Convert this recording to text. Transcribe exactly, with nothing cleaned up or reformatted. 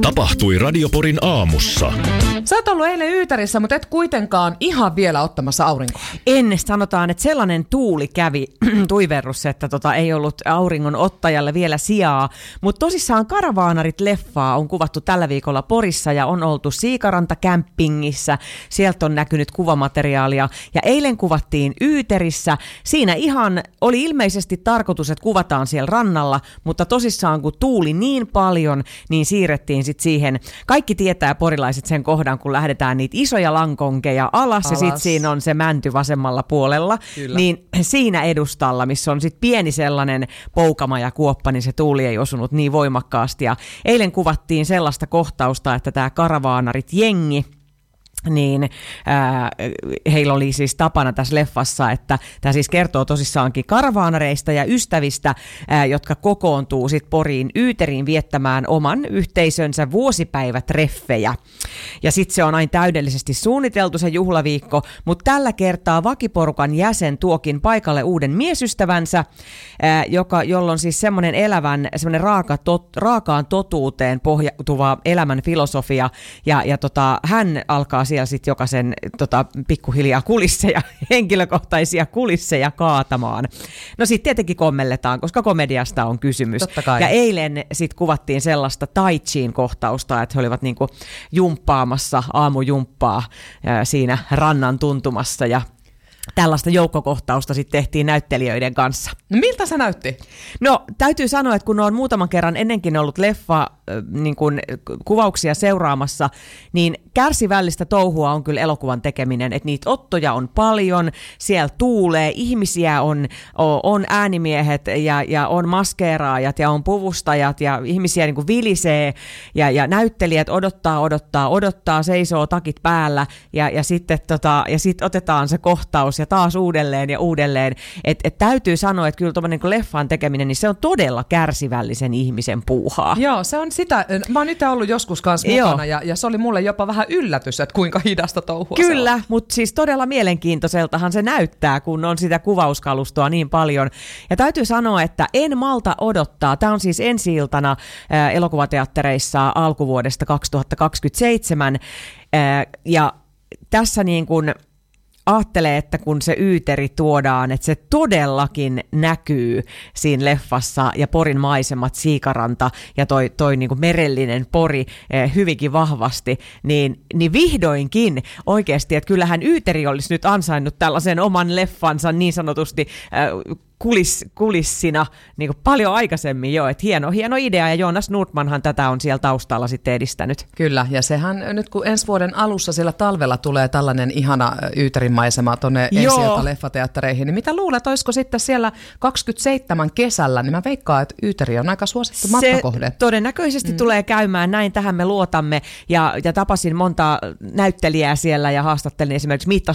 Tapahtui Radio Porin aamussa. Sä oot ollut eilen Yyterissä, mutta et kuitenkaan ihan vielä ottamassa aurinkoa. Ennen sanotaan, että sellainen tuuli kävi tuiverrussa, että tota, ei ollut auringon ottajalle vielä sijaa. Mutta tosissaan Karavaanarit-leffaa on kuvattu tällä viikolla Porissa ja on oltu Siikaranta-kämpingissä. Sieltä on näkynyt kuvamateriaalia ja eilen kuvattiin Yyterissä. Siinä ihan oli ilmeisesti tarkoitus, että kuvataan siellä rannalla, mutta tosissaan kun tuuli niin paljon, niin siirrettiin sitten siihen. Kaikki tietää porilaiset sen kohdan, kun lähdetään niitä isoja lankonkeja alas, alas. Ja sitten siinä on se mänty vasemmalla puolella. Kyllä. Niin siinä edustalla, missä on sitten pieni sellainen poukama ja kuoppa, niin se tuuli ei osunut niin voimakkaasti. Ja eilen kuvattiin sellaista kohtausta, että tämä Karavaanarit-jengi, niin ää, heillä oli siis tapana tässä leffassa, että tämä siis kertoo tosissaankin karavaanareista ja ystävistä, ää, jotka kokoontuu sitten Poriin Yyteriin viettämään oman yhteisönsä vuosipäivätreffejä. Ja sitten se on aina täydellisesti suunniteltu se juhlaviikko, mutta tällä kertaa vakiporukan jäsen tuokin paikalle uuden miesystävänsä, ää, joka, jolla on siis semmoinen elävän, semmoinen raaka tot, raakaan totuuteen pohjautuva elämän filosofia, ja, ja tota, hän alkaa siellä sitten jokaisen tota, pikkuhiljaa kulisseja, henkilökohtaisia kulisseja kaatamaan. No sitten tietenkin kommelletaan, koska komediasta on kysymys. Ja eilen sitten kuvattiin sellaista tai chiin kohtausta, että he olivat niinku jumppaamassa aamujumppaa ää, siinä rannan tuntumassa ja tällaista joukkokohtausta sitten tehtiin näyttelijöiden kanssa. No miltä se näytti? No täytyy sanoa, että kun on muutaman kerran ennenkin ollut leffa äh, niin kuin kuvauksia seuraamassa, niin kärsivällistä touhua on kyllä elokuvan tekeminen, että niitä ottoja on paljon, siellä tuulee, ihmisiä on, on äänimiehet ja, ja on maskeeraajat ja on puvustajat ja ihmisiä niin kuin vilisee ja, ja näyttelijät odottaa, odottaa, odottaa, seisoo takit päällä ja, ja sitten tota, ja sit otetaan se kohtaus ja taas uudelleen ja uudelleen. Että et täytyy sanoa, että kyllä tuommoinen niin leffan tekeminen, niin se on todella kärsivällisen ihmisen puuhaa. Joo, se on sitä. Mä oon nyt ollut joskus kanssa mukana ja, ja se oli mulle jopa vähän yllätys, että kuinka hidasta touhua kyllä, se on. mutta siis todella mielenkiintoiseltahan se näyttää, kun on sitä kuvauskalustoa niin paljon. Ja täytyy sanoa, että en malta odottaa. Tämä on siis ensi-iltana ää, elokuvateattereissa alkuvuodesta kaksituhattakaksikymmentäseitsemän. Ää, ja tässä niin kuin aattelee, että kun se Yyteri tuodaan, että se todellakin näkyy siinä leffassa ja Porin maisemat, Siikaranta ja toi, toi niin kuin merellinen Pori eh, hyvinkin vahvasti, niin, niin vihdoinkin oikeasti, että kyllähän Yyteri olisi nyt ansainnut tällaisen oman leffansa niin sanotusti eh, kulis, kulissina niin kuin paljon aikaisemmin jo, että hieno, hieno idea ja Jonas Nordmanhan tätä on siellä taustalla sitten edistänyt. Kyllä, ja sehän nyt kun ensi vuoden alussa siellä talvella tulee tällainen ihana Yyterin maisema tuonne ensi-ilta leffateattereihin, niin mitä luulet, olisiko sitten siellä kaksikymmentäseitsemän kesällä, niin mä veikkaan, että Yyteri on aika suosittu matkakohde. Se todennäköisesti mm. tulee käymään, näin tähän me luotamme, ja, ja tapasin monta näyttelijää siellä ja haastattelin esimerkiksi Mitta